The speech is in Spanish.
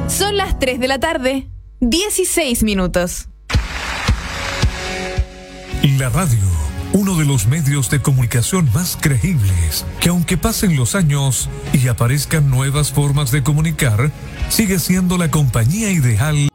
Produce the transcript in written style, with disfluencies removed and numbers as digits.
Son las 3 de la tarde, 16 minutos. La radio, uno de los medios de comunicación más creíbles, que aunque pasen los años y aparezcan nuevas formas de comunicar, sigue siendo la compañía ideal